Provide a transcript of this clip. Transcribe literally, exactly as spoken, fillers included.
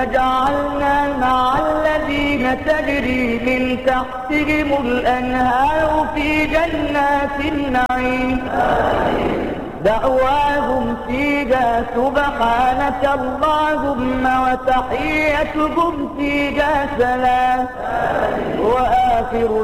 وجعلنا مع الذين تجري من تحتهم الأنهار في جنات النعيم دعواهم فيها سبحانك اللهم وتحيتهم فيها سلام وآخر